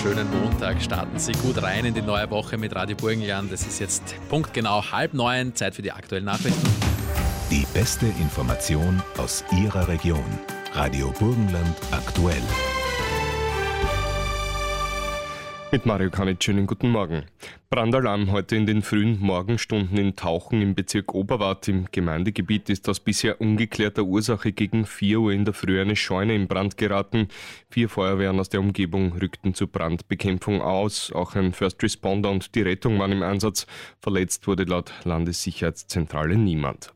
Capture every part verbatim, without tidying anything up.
wunderschönen Montag. Starten Sie gut rein in die neue Woche mit Radio Burgenland. Es ist jetzt punktgenau halb neun, Zeit für die aktuellen Nachrichten. Die beste Information aus Ihrer Region. Radio Burgenland aktuell. Mit Mario Kanitsch, schönen guten Morgen. Brandalarm heute in den frühen Morgenstunden in Tauchen im Bezirk Oberwart. Im Gemeindegebiet ist aus bisher ungeklärter Ursache gegen vier Uhr in der Früh eine Scheune in Brand geraten. Vier Feuerwehren aus der Umgebung rückten zur Brandbekämpfung aus. Auch ein First Responder und die Rettung waren im Einsatz. Verletzt wurde laut Landessicherheitszentrale niemand.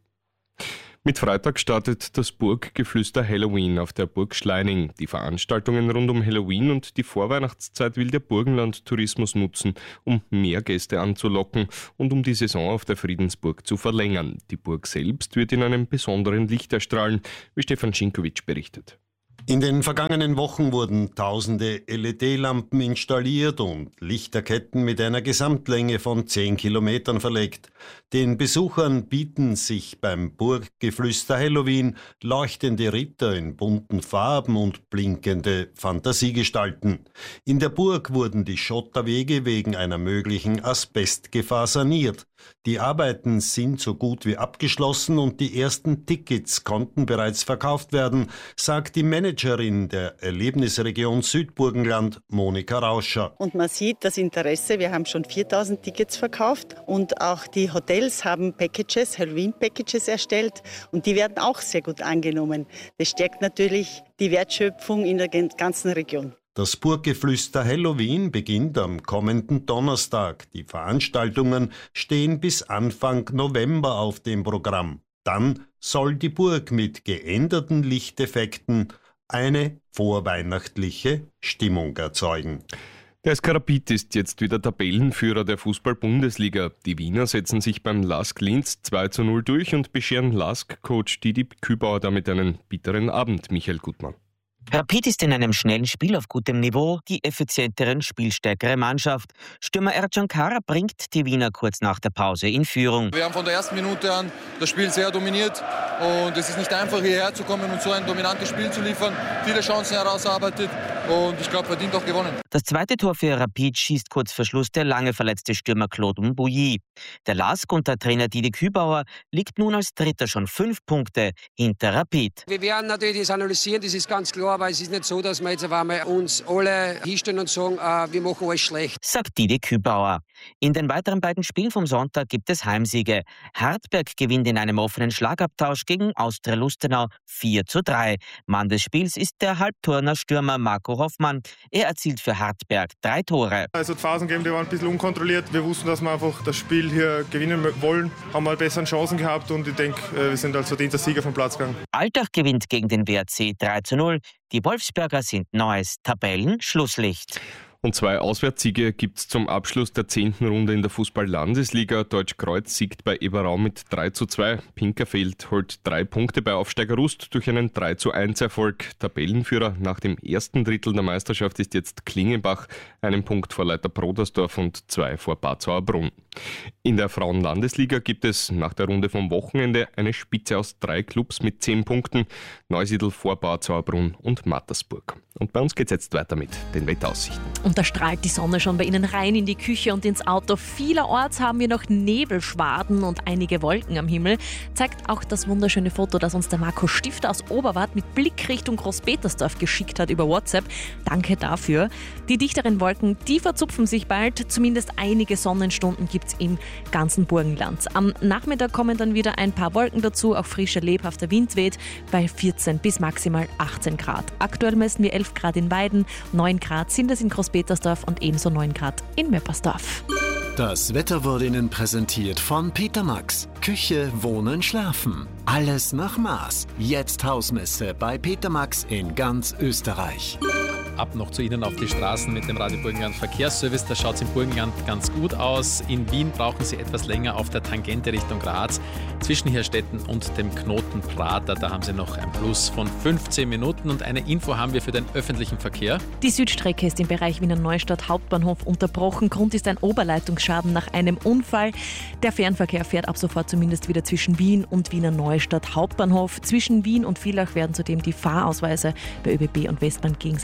Mit Freitag startet das Burggeflüster Halloween auf der Burg Schleining. Die Veranstaltungen rund um Halloween und die Vorweihnachtszeit will der Burgenland Tourismus nutzen, um mehr Gäste anzulocken und um die Saison auf der Friedensburg zu verlängern. Die Burg selbst wird in einem besonderen Licht erstrahlen, wie Stefan Schinkowitsch berichtet. In den vergangenen Wochen wurden tausende L E D-Lampen installiert und Lichterketten mit einer Gesamtlänge von zehn Kilometern verlegt. Den Besuchern bieten sich beim Burggeflüster Halloween leuchtende Ritter in bunten Farben und blinkende Fantasiegestalten. In der Burg wurden die Schotterwege wegen einer möglichen Asbestgefahr saniert. Die Arbeiten sind so gut wie abgeschlossen und die ersten Tickets konnten bereits verkauft werden, sagt die Managerin der Erlebnisregion Südburgenland, Monika Rauscher. Und man sieht das Interesse, wir haben schon viertausend Tickets verkauft und auch die Hotels haben Packages, Halloween-Packages erstellt und die werden auch sehr gut angenommen. Das stärkt natürlich die Wertschöpfung in der ganzen Region. Das Burggeflüster Halloween beginnt am kommenden Donnerstag. Die Veranstaltungen stehen bis Anfang November auf dem Programm. Dann soll die Burg mit geänderten Lichteffekten eine vorweihnachtliche Stimmung erzeugen. Der S K Rapid ist jetzt wieder Tabellenführer der Fußball-Bundesliga. Die Wiener setzen sich beim LASK Linz zwei zu null durch und bescheren LASK-Coach Didi Kübauer damit einen bitteren Abend. Michael Gutmann. Rapid ist in einem schnellen Spiel auf gutem Niveau die effizientere und spielstärkere Mannschaft. Stürmer Ercan Kara bringt die Wiener kurz nach der Pause in Führung. Wir haben von der ersten Minute an das Spiel sehr dominiert und es ist nicht einfach hierher zu kommen und so ein dominantes Spiel zu liefern. Viele Chancen herausarbeitet und ich glaube verdient auch gewonnen. Das zweite Tor für Rapid schießt kurz vor Schluss der lange verletzte Stürmer Claude Mbouilly. Der LASK unter Trainer Didi Kübauer liegt nun als Dritter schon fünf Punkte hinter Rapid. Wir werden natürlich das analysieren, das ist ganz klar. Aber es ist nicht so, dass wir jetzt auf einmal uns alle hinstellen und sagen, äh, wir machen alles schlecht. Sagt Didi Kübauer. In den weiteren beiden Spielen vom Sonntag gibt es Heimsiege. Hartberg gewinnt in einem offenen Schlagabtausch gegen Austria Lustenau vier zu drei. Mann des Spiels ist der Halbturner Stürmer Marco Hoffmann. Er erzielt für Hartberg drei Tore. Also die Phasen gegeben, die waren ein bisschen unkontrolliert. Wir wussten, dass wir einfach das Spiel hier gewinnen wollen. Haben mal bessere Chancen gehabt und ich denke, wir sind als verdienter Sieger vom Platz gegangen. Altach gewinnt gegen den W R C drei zu null. Die Wolfsberger sind neues Tabellenschlusslicht. Und zwei Auswärtssiege gibt es zum Abschluss der zehnten Runde in der Fußball-Landesliga. Deutschkreuz siegt bei Eberau mit drei zu zwei. Pinkerfeld holt drei Punkte bei Aufsteiger Rust durch einen drei zu eins Erfolg. Tabellenführer nach dem ersten Drittel der Meisterschaft ist jetzt Klingenbach, einen Punkt vor Leiter Prodersdorf und zwei vor Bad Sauerbrunn. In der Frauenlandesliga gibt es nach der Runde vom Wochenende eine Spitze aus drei Clubs mit zehn Punkten. Neusiedl vor Bad Sauerbrunn und Mattersburg. Und bei uns geht es jetzt weiter mit den Wetteraussichten. Und da strahlt die Sonne schon bei Ihnen rein in die Küche und ins Auto. Vielerorts haben wir noch Nebelschwaden und einige Wolken am Himmel. Zeigt auch das wunderschöne Foto, das uns der Marco Stifter aus Oberwart mit Blick Richtung Großpetersdorf geschickt hat über WhatsApp. Danke dafür. Die dichteren Wolken, die verzupfen sich bald. Zumindest einige Sonnenstunden gibt es im ganzen Burgenland. Am Nachmittag kommen dann wieder ein paar Wolken dazu. Auch frischer, lebhafter Wind weht bei vierzehn bis maximal achtzehn Grad. Aktuell messen wir elf Grad in Weiden, neun Grad sind es in Großpetersdorf und ebenso neun Grad in Möppersdorf. Das Wetter wurde Ihnen präsentiert von Peter Max. Küche, Wohnen, Schlafen. Alles nach Maß. Jetzt Hausmesse bei Peter Max in ganz Österreich. Ab noch zu Ihnen auf die Straßen mit dem Radio Burgenland Verkehrsservice. Da schaut es im Burgenland ganz gut aus. In Wien brauchen Sie etwas länger auf der Tangente Richtung Graz. Zwischen Herstetten und dem Knoten Prater, da haben Sie noch ein Plus von fünfzehn Minuten. Und eine Info haben wir für den öffentlichen Verkehr. Die Südstrecke ist im Bereich Wiener Neustadt Hauptbahnhof unterbrochen. Grund ist ein Oberleitungsschaden nach einem Unfall. Der Fernverkehr fährt ab sofort zumindest wieder zwischen Wien und Wiener Neustadt Hauptbahnhof. Zwischen Wien und Villach werden zudem die Fahrausweise bei ÖBB und Westbahn gegenseitig an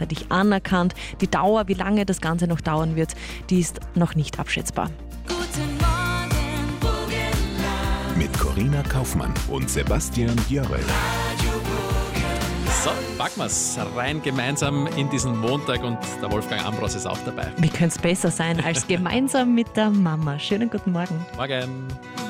anerkannt. Die Dauer, wie lange das Ganze noch dauern wird, die ist noch nicht abschätzbar. Mit Corinna Kaufmann und Sebastian Jörrel. So, packen wir's rein gemeinsam in diesen Montag und der Wolfgang Ambros ist auch dabei. Wie könnte es besser sein als gemeinsam mit der Mama? Schönen guten Morgen. Morgen.